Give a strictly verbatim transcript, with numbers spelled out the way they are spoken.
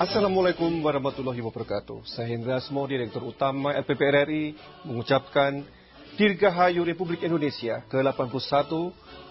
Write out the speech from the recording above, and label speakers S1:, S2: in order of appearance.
S1: Assalamualaikum warahmatullahi wabarakatuh. Saya Hendra Asmo, Direktur Utama L P P R R I, mengucapkan Dirgahayu Republik Indonesia ke delapan puluh satu